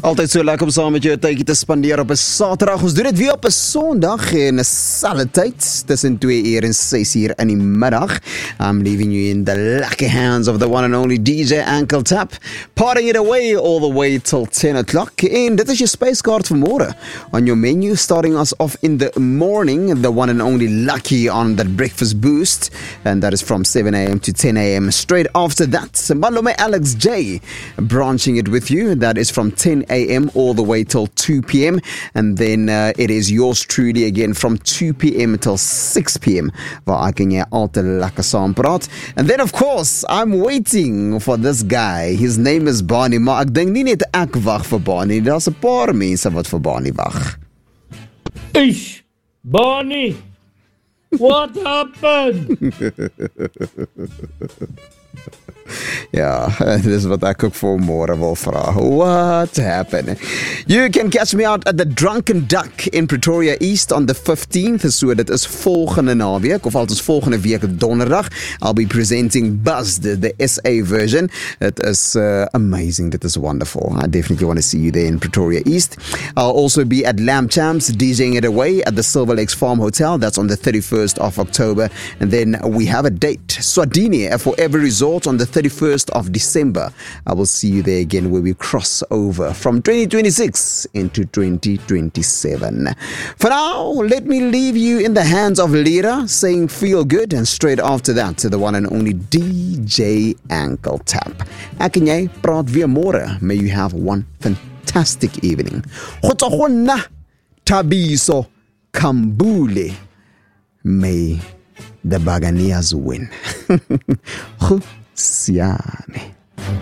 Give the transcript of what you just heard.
Altyd so lekker om saam met jou 'n tydjie te spandeer op 'n Saterdag. Ons doen dit weer op 'n Sondag en 'n selfde tyd tussen 2 uur en 6 uur in die middag. I'm leaving you in the lucky hands of the one and only DJ Ankle Tap, partying it away all the way till 10 o'clock. En dit is jou spyskaart vir môre. On your menu, starting us off in the morning, the one and only Lucky on that breakfast boost, and that is from 7 a.m. to 10 a.m. Straight after that, Malome Alex J, branching it with you. That is from 10 a.m. all the way till 2 p.m. And then it is yours truly again from 2 p.m. till 6 p.m. waar ek en jy altyd lekker saam praat. And then of course, I'm waiting for this guy. His name is Barney, maar ek dink nie net ek wag vir Barney. Daar's 'n paar mense wat vir Barney wag. Ish, Barney, what happened? Ja, dis wat ek ook vir môre wil vra. What happened? You can catch me out at the Drunken Duck in Pretoria East on the 15th. So dit is volgende naweek, of althans volgende week donderdag. I'll be presenting Buzzed, the SA version. It is amazing. That is wonderful. I definitely want to see you there in Pretoria East. I'll also be at Lamb Champs, DJing it away at the Silver Lakes Farm Hotel. That's on the 31st of October. And then we have a date, Swatini, for every resort on the 31st of December. I will see you there again where we cross over from 2026 into 2027. For now, let me leave you in the hands of Lira saying feel good, and straight after that to the one and only DJ Ankle Tap. Ek en jy praat weer môre. May you have one fantastic evening. Gotsogonna Tabiso Kambule. May the Baganias win. Siane.